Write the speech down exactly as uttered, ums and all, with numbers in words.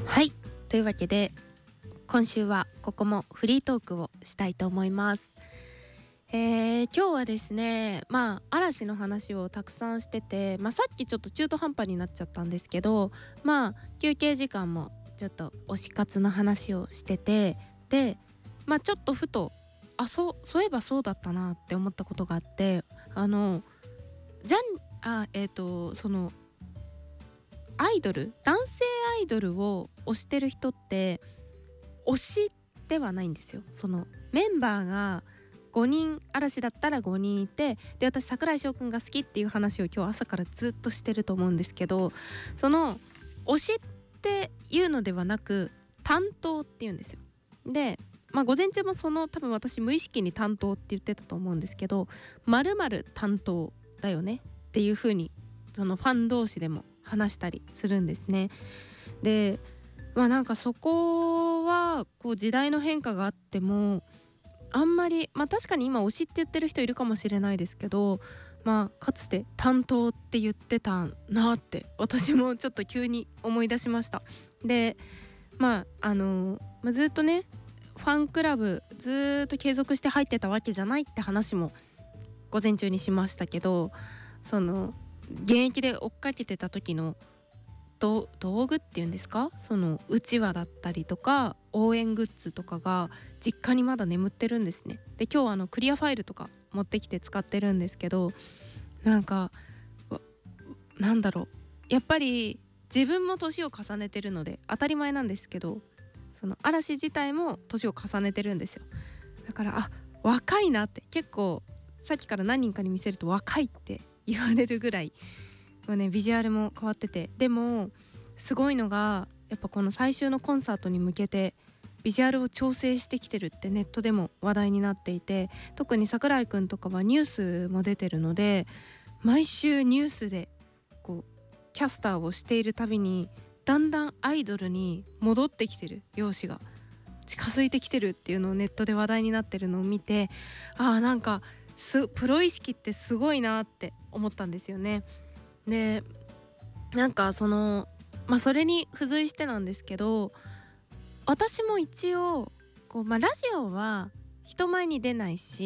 はい、というわけで今週はここもフリートークをしたいと思います。えー、今日はですね、まあ嵐の話をたくさんしてて、まあ、さっきちょっと中途半端になっちゃったんですけど、まあ休憩時間もちょっと推し活の話をしてて、でまあちょっとふとあそうそういえばそうだったなって思ったことがあって、あのじゃんあえっ、ー、とそのアイドル男性アイドルを推してる人って推しではないんですよ。そのメンバーがごにん、嵐だったらごにんいて、で私櫻井翔くんが好きっていう話を今日朝からずっとしてると思うんですけど、その推しっていうのではなく担当っていうんですよ。でまあ午前中もその多分私無意識に担当って言ってたと思うんですけど、〇〇担当だよねっていう風にそのファン同士でも話したりするんですね。でまあなんかそこはこう時代の変化があってもあんまり、まあ確かに今推しって言ってる人いるかもしれないですけど、まあかつて担当って言ってたなって私もちょっと急に思い出しました。でまああの、まあ、ずっとねファンクラブずっと継続して入ってたわけじゃないって話も午前中にしましたけど、その現役で追っかけてた時の道具っていうんですか、そのうちわだったりとか応援グッズとかが実家にまだ眠ってるんですね。で今日あのクリアファイルとか持ってきて使ってるんですけど、なんかなんだろう、やっぱり自分も年を重ねてるので当たり前なんですけど、その嵐自体も年を重ねてるんですよ。だからあ若いなって、結構さっきから何人かに見せると若いって言われるぐらいね、ビジュアルも変わってて、でもすごいのがやっぱこの最終のコンサートに向けてビジュアルを調整してきてるってネットでも話題になっていて、特に櫻井くんとかはニュースも出てるので毎週ニュースでこうキャスターをしているたびにだんだんアイドルに戻ってきてる容姿が近づいてきてるっていうのをネットで話題になってるのを見て、あーなんかすプロ意識ってすごいなって思ったんですよね。でなんかそのまあそれに付随してなんですけど、私も一応こう、まあ、ラジオは人前に出ないし